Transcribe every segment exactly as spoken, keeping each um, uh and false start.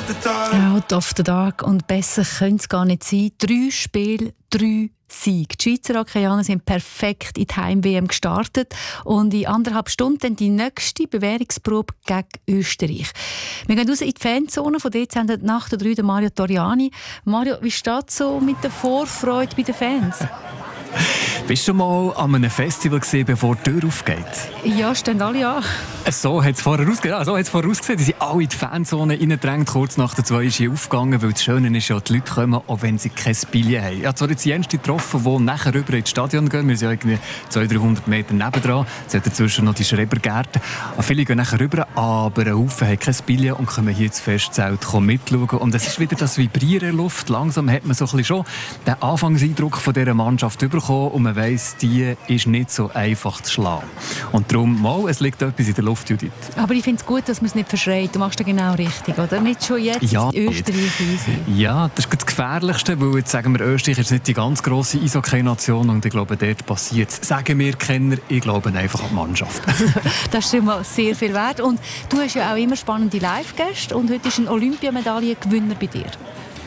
Out of the Dark und besser könnte es gar nicht sein. Drei Spiele, drei Siege. Die Schweizer Hockeyaner sind perfekt in die Heim-W M gestartet und in anderthalb Stunden die nächste Bewährungsprobe gegen Österreich. Wir gehen raus in die Fanzone, von dort sendet nach der drei Mario Toriani. Mario, wie steht es so mit der Vorfreude bei den Fans? Bist du mal an einem Festival gesehen, bevor die Tür aufgeht? Ja, stehen alle an. So hat es vorher ausgesehen. Ja, so hat's vorher ausgesehen. Die sind alle in die Fanzone reingedrängt. Kurz nach der zwei ist hier aufgegangen, weil das Schöne ist ja, die Leute kommen, auch wenn sie kein Billett haben. Ich habe zwar jetzt Jens getroffen, die nachher rüber ins Stadion gehen. Wir sind ja irgendwie zweihundert, dreihundert Meter nebendran. Es hat dazwischen noch die Schrebergärten. Viele gehen nachher rüber, aber ein Haufen haben kein Billett und können hier ins Festzelt mitschauen. Und es ist wieder das Vibrieren in der Luft. Langsam hat man so ein bisschen schon den Anfangseindruck von dieser Mannschaft bekommen und man weiss, die ist nicht so einfach zu schlagen. Und darum, mal, es liegt etwas in der Luft, Judith. Aber ich finde es gut, dass man es nicht verschreit. Du machst es genau richtig, oder? Nicht schon jetzt ja, Österreich easy. Ja, das ist das Gefährlichste, weil jetzt sagen wir, Österreich ist nicht die ganz grosse Eishockey-Nation und ich glaube, dort passiert es. Sagen wir Kenner, ich glaube einfach an die Mannschaft. Das ist schon mal sehr viel wert. Und du hast ja auch immer spannende Live-Gäste und heute ist ein Olympiamedaillengewinner bei dir.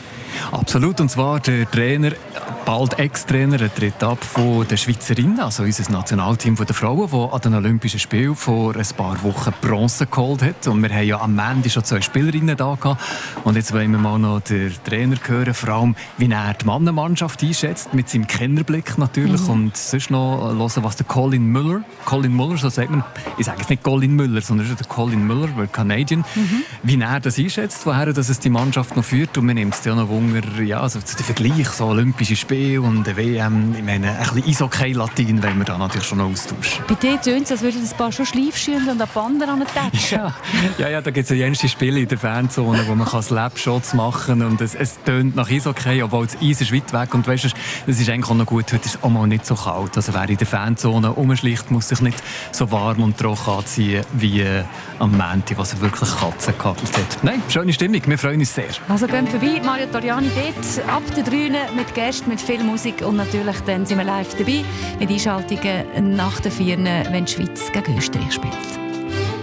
Absolut, und zwar der Trainer, bald Ex-Trainer, der tritt ab von den Schweizerinnen, also unser Nationalteam der Frauen, das an den Olympischen Spielen vor ein paar Wochen Bronze geholt hat. Und wir haben ja am Ende schon zwei Spielerinnen da gehabt. Und jetzt wollen wir mal noch den Trainer hören, vor allem, wie er die Mannenmannschaft einschätzt, mit seinem Kennerblick natürlich. Mhm. Und sonst noch hören, was der Colin Müller, Colin Müller, so sagt man, ich sage jetzt nicht Colin Müller, sondern der Colin Müller, der Canadian, mhm. wie er das einschätzt, woher dass es die Mannschaft noch führt. Und wir nehmen es ja noch Wunder, ja, also der Vergleich, so Olympische Spiele und der W M, ich meine, ein bisschen Eishockey-Latin wollen wir da natürlich schon noch austauschen. Bei dir tönt es, als würden ein paar schon Schleifschirme und an Banden antatschen. Ja, ja, ja, da gibt es ja jenste Spiele in der Fanzone, wo man Slapshots machen kann und es, es tönt nach Eishockey, obwohl das Eis ist weit weg und weißt du, das ist eigentlich auch noch gut, heute ist es auch mal nicht so kalt. Also wer in der Fanzone rumschlicht, muss sich nicht so warm und trocken anziehen wie äh, am Montag, was er wirklich Katzen gehackelt hat. Nein, schöne Stimmung, wir freuen uns sehr. Also gehen vorbei, Mario Toriani dort, ab der Drüne mit Gästen, mit viel Musik und natürlich dann sind wir live dabei mit Einschaltungen nach der Vieren, wenn die Schweiz gegen Österreich spielt.